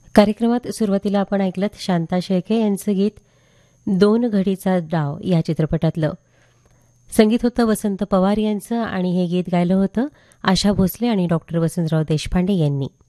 कार्यक्रमात सुरुवातीला आपण ऐकलं शांता शेळके यांचं गीत 2 घडीचा डाव या चित्रपटातलं. संगीत होतं वसंत पवार यांचं आणि हे गीत गायलं होतं आशा भोसले आणि डॉक्टर वसंतराव देशपांडे यांनी.